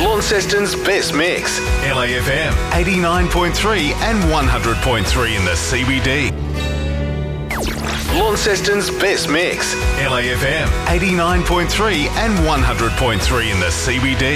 Launceston's best mix. LAFM 89.3 and 100.3 in the CBD. Launceston's best mix. LAFM 89.3 and 100.3 in the CBD.